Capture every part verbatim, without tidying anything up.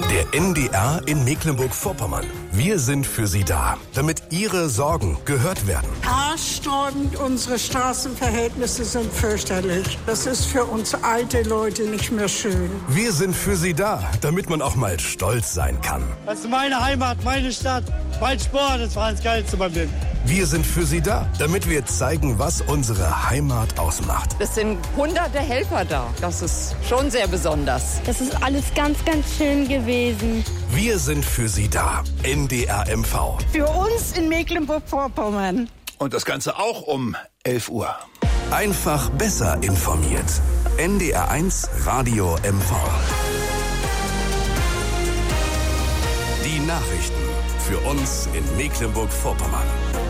Der N D R in Mecklenburg-Vorpommern. Wir sind für Sie da, damit Ihre Sorgen gehört werden. Haarsträubend, unsere Straßenverhältnisse sind fürchterlich. Das ist für uns alte Leute nicht mehr schön. Wir sind für Sie da, damit man auch mal stolz sein kann. Das ist meine Heimat, meine Stadt, mein Sport, das war das Geilste beim Leben. Wir sind für Sie da, damit wir zeigen, was unsere Heimat ausmacht. Es sind hunderte Helfer da. Das ist schon sehr besonders. Das ist alles ganz, ganz schön gewesen. Wir sind für Sie da. N D R M V. Für uns in Mecklenburg-Vorpommern. Und das Ganze auch um elf Uhr. Einfach besser informiert. N D R eins Radio M V. Die Nachrichten für uns in Mecklenburg-Vorpommern.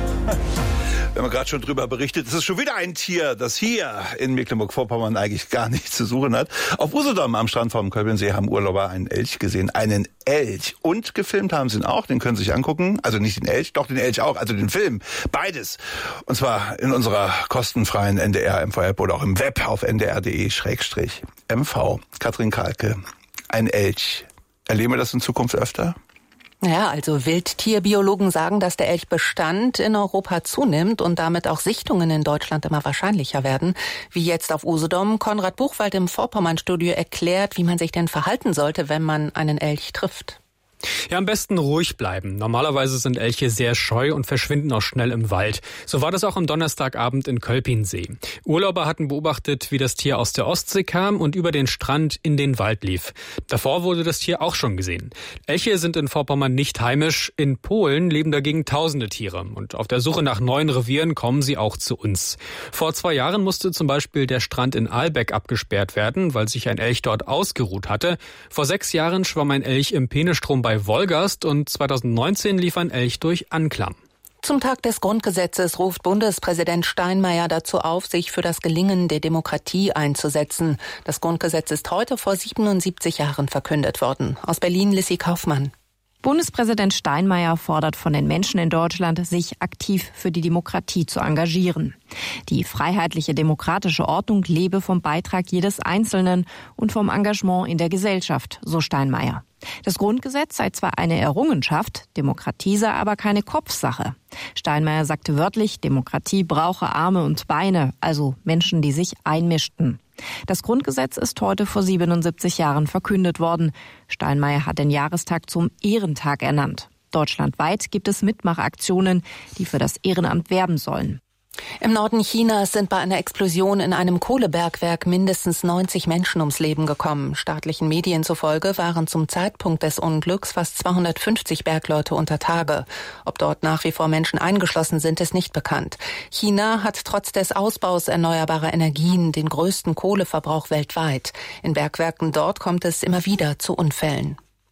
Wir haben gerade schon drüber berichtet, es ist schon wieder ein Tier, das hier in Mecklenburg-Vorpommern eigentlich gar nichts zu suchen hat. Auf Usedom am Strand vom Kölbensee haben Urlauber einen Elch gesehen. Einen Elch. Und gefilmt haben sie ihn auch, den können Sie sich angucken. Also nicht den Elch, doch den Elch auch, also den Film. Beides. Und zwar in unserer kostenfreien N D R M V-App oder auch im Web auf n d r punkt d e Schrägstrich M V. Katrin Kalke, ein Elch. Erleben wir das in Zukunft öfter? Ja, also Wildtierbiologen sagen, dass der Elchbestand in Europa zunimmt und damit auch Sichtungen in Deutschland immer wahrscheinlicher werden. Wie jetzt auf Usedom. Konrad Buchwald im Vorpommern-Studio erklärt, wie man sich denn verhalten sollte, wenn man einen Elch trifft. Ja, am besten ruhig bleiben. Normalerweise sind Elche sehr scheu und verschwinden auch schnell im Wald. So war das auch am Donnerstagabend in Kölpinsee. Urlauber hatten beobachtet, wie das Tier aus der Ostsee kam und über den Strand in den Wald lief. Davor wurde das Tier auch schon gesehen. Elche sind in Vorpommern nicht heimisch. In Polen leben dagegen tausende Tiere. Und auf der Suche nach neuen Revieren kommen sie auch zu uns. Vor zwei Jahren musste zum Beispiel der Strand in Ahlbeck abgesperrt werden, weil sich ein Elch dort ausgeruht hatte. Vor sechs Jahren schwamm ein Elch im Peenestrom bei Wolgast und zweitausendneunzehn lief ein Elch durch Anklam. Zum Tag des Grundgesetzes ruft Bundespräsident Steinmeier dazu auf, sich für das Gelingen der Demokratie einzusetzen. Das Grundgesetz ist heute vor siebenundsiebzig Jahren verkündet worden. Aus Berlin Lissy Kaufmann. Bundespräsident Steinmeier fordert von den Menschen in Deutschland, sich aktiv für die Demokratie zu engagieren. Die freiheitliche demokratische Ordnung lebe vom Beitrag jedes Einzelnen und vom Engagement in der Gesellschaft, so Steinmeier. Das Grundgesetz sei zwar eine Errungenschaft, Demokratie sei aber keine Kopfsache. Steinmeier sagte wörtlich, Demokratie brauche Arme und Beine, also Menschen, die sich einmischten. Das Grundgesetz ist heute vor siebenundsiebzig Jahren verkündet worden. Steinmeier hat den Jahrestag zum Ehrentag ernannt. Deutschlandweit gibt es Mitmachaktionen, die für das Ehrenamt werben sollen. Im Norden Chinas sind bei einer Explosion in einem Kohlebergwerk mindestens neunzig Menschen ums Leben gekommen. Staatlichen Medien zufolge waren zum Zeitpunkt des Unglücks fast zweihundertfünfzig Bergleute unter Tage. Ob dort nach wie vor Menschen eingeschlossen sind, ist nicht bekannt. China hat trotz des Ausbaus erneuerbarer Energien den größten Kohleverbrauch weltweit. In Bergwerken dort kommt es immer wieder zu Unfällen.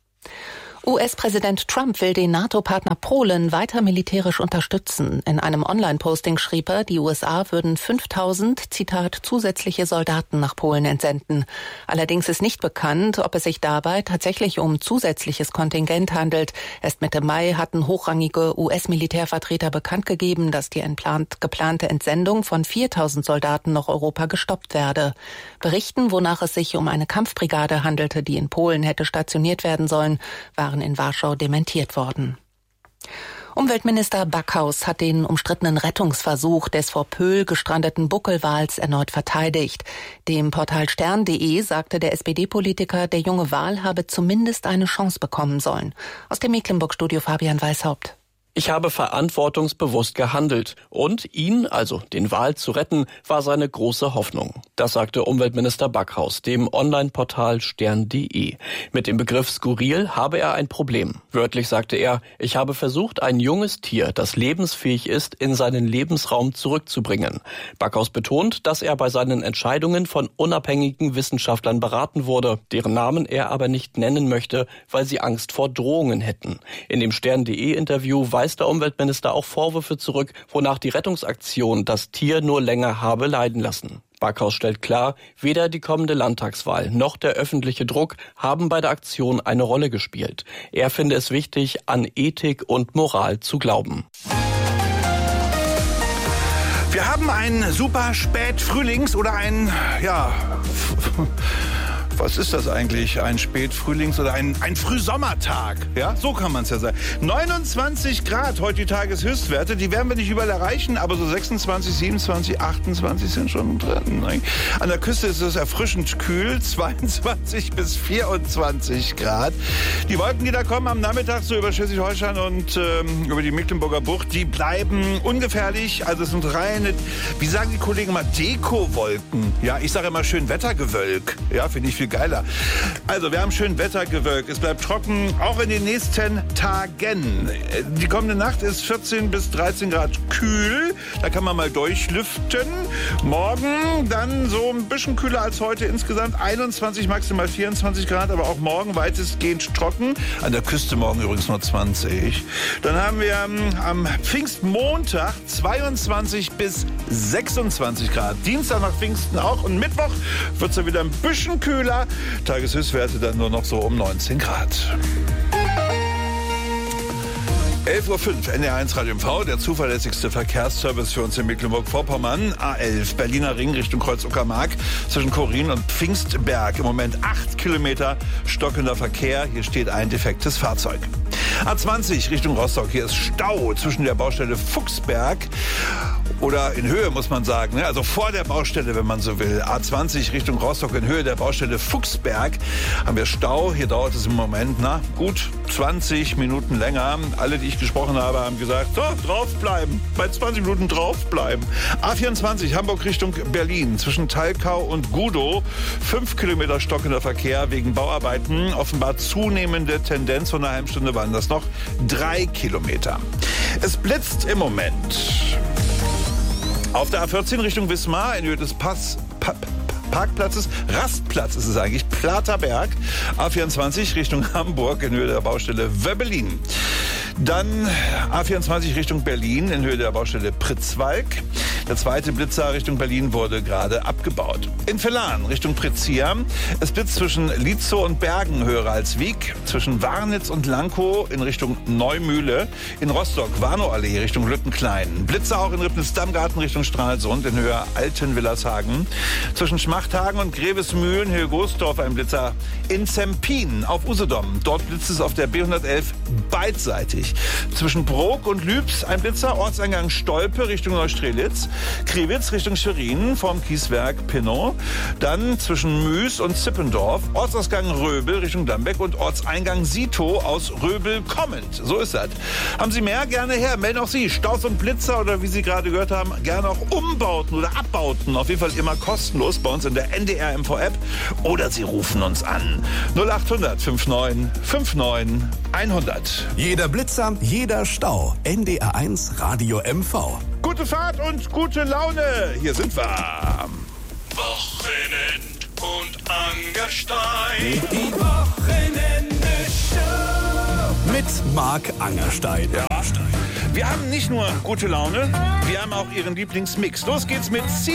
U S-Präsident Trump will den NATO-Partner Polen weiter militärisch unterstützen. In einem Online-Posting schrieb er, die U S A würden fünftausend, Zitat, zusätzliche Soldaten nach Polen entsenden. Allerdings ist nicht bekannt, ob es sich dabei tatsächlich um zusätzliches Kontingent handelt. Erst Mitte Mai hatten hochrangige U S-Militärvertreter bekannt gegeben, dass die entplant, geplante Entsendung von viertausend Soldaten nach Europa gestoppt werde. Berichten, wonach es sich um eine Kampfbrigade handelte, die in Polen hätte stationiert werden sollen, waren in Warschau dementiert worden. Umweltminister Backhaus hat den umstrittenen Rettungsversuch des vor Pöhl gestrandeten Buckelwals erneut verteidigt. Dem Portal stern punkt de sagte der S P D-Politiker, der junge Wal habe zumindest eine Chance bekommen sollen. Aus dem Mecklenburg-Studio Fabian Weishaupt. Ich habe verantwortungsbewusst gehandelt und ihn, also den Wal, zu retten, war seine große Hoffnung. Das sagte Umweltminister Backhaus dem Online-Portal stern punkt de. Mit dem Begriff skurril habe er ein Problem. Wörtlich sagte er, ich habe versucht, ein junges Tier, das lebensfähig ist, in seinen Lebensraum zurückzubringen. Backhaus betont, dass er bei seinen Entscheidungen von unabhängigen Wissenschaftlern beraten wurde, deren Namen er aber nicht nennen möchte, weil sie Angst vor Drohungen hätten. In dem stern punkt de-Interview weist der Umweltminister auch Vorwürfe zurück, wonach die Rettungsaktion das Tier nur länger habe leiden lassen. Backhaus stellt klar, weder die kommende Landtagswahl noch der öffentliche Druck haben bei der Aktion eine Rolle gespielt. Er finde es wichtig, an Ethik und Moral zu glauben. Wir haben einen super Spätfrühlings- oder einen, ja, was ist das eigentlich? Ein Spätfrühlings- oder ein, ein Frühsommertag? Ja, so kann man es ja sagen. neunundzwanzig Grad, heute die Tageshöchstwerte. Die werden wir nicht überall erreichen, aber so sechsundzwanzig, siebenundzwanzig, achtundzwanzig sind schon drin. Ne? An der Küste ist es erfrischend kühl, zweiundzwanzig bis vierundzwanzig Grad. Die Wolken, die da kommen am Nachmittag so über Schleswig-Holstein und ähm, über die Mecklenburger Bucht, die bleiben ungefährlich. Also es sind reine, wie sagen die Kollegen mal, Dekowolken. Ja, ich sage immer schön Wettergewölk. Ja, finde ich viel geiler. Also wir haben schön Wettergewölk. Es bleibt trocken, auch in den nächsten Tagen. Die kommende Nacht ist vierzehn bis dreizehn Grad kühl. Da kann man mal durchlüften. Morgen dann so ein bisschen kühler als heute. Insgesamt einundzwanzig, maximal vierundzwanzig Grad. Aber auch morgen weitestgehend trocken. An der Küste morgen übrigens nur zwanzig. Dann haben wir am Pfingstmontag zweiundzwanzig bis sechsundzwanzig Grad. Dienstag nach Pfingsten auch. Und Mittwoch wird es ja wieder ein bisschen kühler. Tageshöchstwerte dann nur noch so um neunzehn Grad. elf Uhr fünf, N D R eins Radio M V, der zuverlässigste Verkehrsservice für uns in Mecklenburg-Vorpommern. A elf, Berliner Ring Richtung Kreuz-Uckermark zwischen Chorin und Pfingstberg. Im Moment acht Kilometer stockender Verkehr. Hier steht ein defektes Fahrzeug. A zwanzig Richtung Rostock. Hier ist Stau zwischen der Baustelle Fuchsberg oder in Höhe, muss man sagen. Also vor der Baustelle, wenn man so will. A zwanzig Richtung Rostock in Höhe der Baustelle Fuchsberg haben wir Stau. Hier dauert es im Moment, na, gut zwanzig Minuten länger. Alle, die ich gesprochen habe, haben gesagt, so, draufbleiben. Bei zwanzig Minuten draufbleiben. A vierundzwanzig Hamburg Richtung Berlin zwischen Talkau und Gudow. Fünf Kilometer stockender Verkehr wegen Bauarbeiten. Offenbar zunehmende Tendenz. Von einer halben Stunde waren das noch drei Kilometer. Es blitzt im Moment. Auf der A vierzehn Richtung Wismar in Höhe des Pass, pa, Parkplatzes, Rastplatz ist es eigentlich, Platerberg. A vierundzwanzig Richtung Hamburg in Höhe der Baustelle Wöbbelin. Dann A vierundzwanzig Richtung Berlin in Höhe der Baustelle Pritzwalk. Der zweite Blitzer Richtung Berlin wurde gerade abgebaut. In Vellan Richtung Pritzia. Es blitzt zwischen Lietzow und Bergen, Höheralswijk. Zwischen Warnitz und Lankow in Richtung Neumühle. In Rostock Warnow-Allee Richtung Lüttenklein. Blitzer auch in Ribnitz-Dammgarten Richtung Stralsund in Höhe Altenwillershagen. Zwischen Schmachthagen und Grevesmühlen, Höhe Gostorf ein Blitzer. In Zempin auf Usedom. Dort blitzt es auf der B hundertelf beidseitig. Zwischen Brok und Lübs ein Blitzer. Ortseingang Stolpe Richtung Neustrelitz. Kriwitz Richtung Schwerin vom Kieswerk Pinot. Dann zwischen Müs und Zippendorf. Ortsausgang Röbel Richtung Dambeck und Ortseingang Sito aus Röbel kommend. So ist das. Haben Sie mehr? Gerne her. Melden auch Sie. Staus und Blitzer oder wie Sie gerade gehört haben, gerne auch Umbauten oder Abbauten. Auf jeden Fall immer kostenlos bei uns in der N D R M V App. Oder Sie rufen uns an. null achthundert neunundfünfzig neunundfünfzig hundert. Jeder Blitzer, jeder Stau. N D R eins Radio M V. Gute Fahrt und gute Laune. Hier sind wir. Wochenend und Angerstein. Die Wochenende-Show. Mit Marc Angerstein. Ja. Wir haben nicht nur gute Laune, wir haben auch Ihren Lieblingsmix. Los geht's mit C.